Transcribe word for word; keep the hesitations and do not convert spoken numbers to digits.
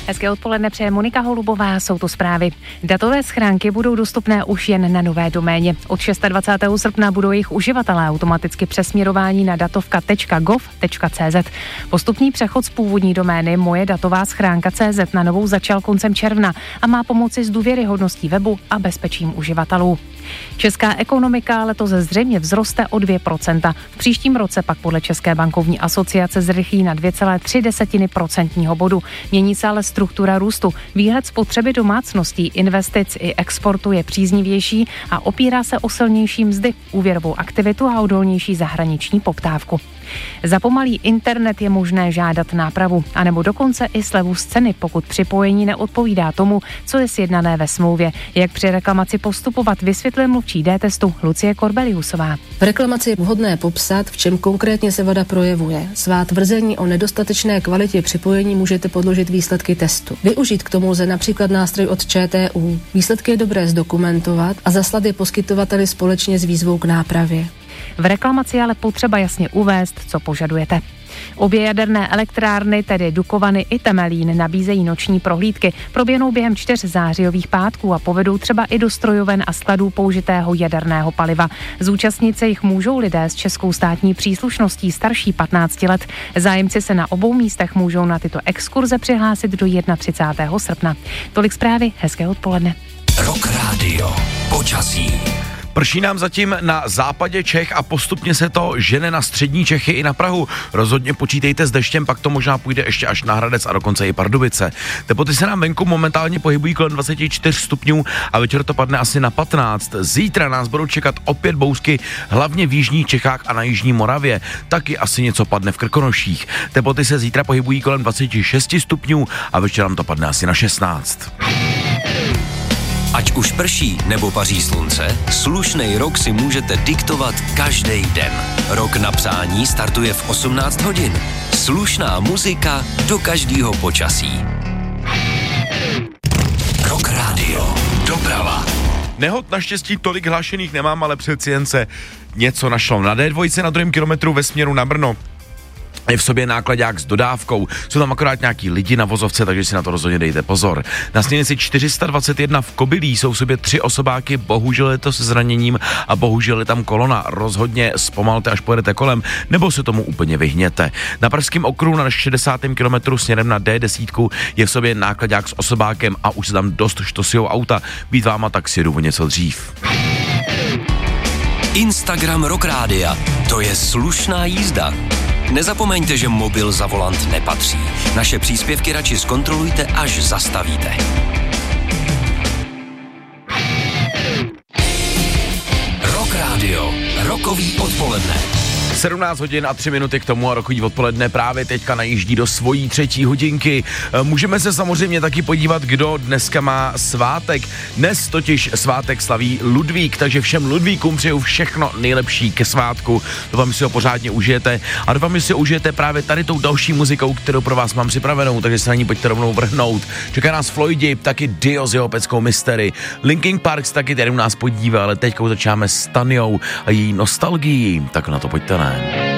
Hezké odpoledne přeje Monika Holubová, jsou to zprávy. Datové schránky budou dostupné už jen na nové doméně. Od dvacátého šestého srpna budou jejich uživatelé automaticky přesměrováni na datovka tečka gov tečka cé zet. Postupný přechod z původní domény moje datová schránka tečka cé zet na novou začal koncem června a má pomoci s důvěryhodností webu a bezpečím uživatelů. Česká ekonomika letos zřejmě vzroste o dvě procenta. V příštím roce pak podle České bankovní asociace zrychlí na dvě celé tři procentního bodu. Mění se ale struktura růstu. Výhled spotřeby domácností, investic i exportu je příznivější a opírá se o silnější mzdy, úvěrovou aktivitu a odolnější zahraniční poptávku. Za pomalý internet je možné žádat nápravu, anebo dokonce i slevu z ceny, pokud připojení neodpovídá tomu, co je sjednané ve smlouvě. Jak při reklamaci postupovat, vysvětluje mluvčí D-testu Lucie Korbeliusová. V reklamaci je vhodné popsat, v čem konkrétně se vada projevuje. Svá tvrzení o nedostatečné kvalitě připojení můžete podložit výsledky testu. Využít k tomu lze například nástroj od ČTÚ. Výsledky je dobré zdokumentovat a zaslat je poskytovateli společně s výzvou k nápravě. V reklamaci je ale potřeba jasně uvést, co požadujete. Obě jaderné elektrárny, tedy Dukovany i Temelín, nabízejí noční prohlídky. Proběhnou během čtyř zářijových pátků a povedou třeba i do strojoven a skladů použitého jaderného paliva. Zúčastnit se jich můžou lidé s českou státní příslušností starší patnácti let. Zájemci se na obou místech můžou na tyto exkurze přihlásit do třicátého prvního srpna. Tolik zprávy, hezké odpoledne. Rock Radio. Počasí. Prší nám zatím na západě Čech a postupně se to žene na střední Čechy i na Prahu. Rozhodně počítejte s deštěm, pak to možná půjde ještě až na Hradec a dokonce i Pardubice. Teploty se nám venku momentálně pohybují kolem dvacet čtyři stupňů a večer to padne asi na patnáct. Zítra nás budou čekat opět bouřky, hlavně v jižních Čechách a na jižní Moravě. Taky asi něco padne v Krkonoších. Teploty se zítra pohybují kolem dvacet šest stupňů a večer nám to padne asi na šestnáct. Ať už prší nebo paří slunce, slušnej rok si můžete diktovat každý den. Rok na přání startuje v osmnáct hodin. Slušná muzika do každého počasí. Rock Radio. Doprava. Nehod naštěstí tolik hlášených nemám, ale přeci jen se něco našlo. Na dé dva na druhém kilometru ve směru na Brno je v sobě nákladák s dodávkou. Jsou tam akorát nějaký lidi na vozovce, takže si na to rozhodně dejte pozor. Na směrnici čtyři sta dvacet jedna v Kobylí jsou v sobě tři osobáky, bohužel je to se zraněním a bohužel je tam kolona. Rozhodně zpomalte, až pojedete kolem, nebo se tomu úplně vyhněte. Na pražském okruhu na šedesátém kilometru směrem na dé deset je v sobě nákladák s osobákem a už se tam dost štosijou auta. Být váma, tak si jdu o něco dřív. Instagram Rock Rádia. To je slušná jízda. Nezapomeňte, že mobil za volant nepatří. Naše příspěvky radši zkontrolujte, až zastavíte. Rock Radio. Rokový odpoledne. sedmnáct hodin a tři minuty k tomu a rokový odpoledne právě teďka najíždí do svojí třetí hodinky. Můžeme se samozřejmě taky podívat, kdo dneska má svátek. Dnes totiž svátek slaví Ludvík, takže všem Ludvíkům přeju všechno nejlepší ke svátku. Doufám, že si ho pořádně užijete a doufám, že si ho užijete právě tady tou další muzikou, kterou pro vás mám připravenou, takže se na ní pojďte rovnou vrhnout. Čeká nás Floydi, taky Dio s jeho peckou Mystery. Linkin Park taky tady u nás podívá, ale teďka začínáme s Tanyou a její nostalgií, tak na to pojďte ne.